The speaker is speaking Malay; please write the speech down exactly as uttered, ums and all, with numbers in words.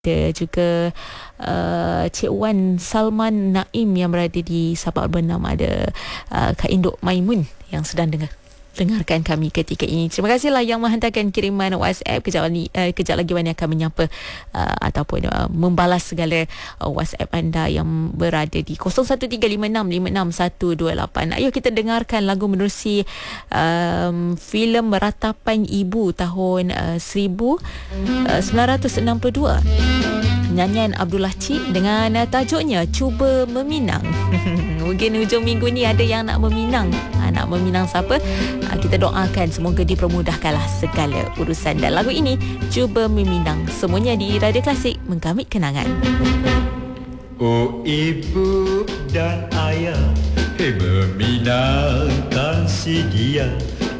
Ada juga uh, Cik Wan Salman Naim yang berada di Sabak Bernam. Ada uh, Kak Induk Maimun yang sedang dengar dengarkan kami ketika ini. Terima kasihlah yang menghantarkan kiriman WhatsApp. Kejap, ni, uh, kejap lagi Wani akan menyapa uh, ataupun uh, membalas segala uh, WhatsApp anda yang berada di kosong satu tiga lima enam lima enam satu dua lapan. Ayo kita dengarkan lagu menerusi um, filem Ratapan Ibu tahun uh, seribu sembilan ratus enam puluh dua. Nyanyian Abdullah Cik dengan uh, tajuknya Cuba Meminang. Mungkin hujung minggu ni ada yang nak meminang. Ha, nak meminang siapa? Ha, kita doakan semoga dipermudahkanlah segala urusan. Dan lagu ini Cuba Meminang, semuanya di Radio Klasik, menggamit kenangan. Oh ibu dan ayah, hey, meminangkan si dia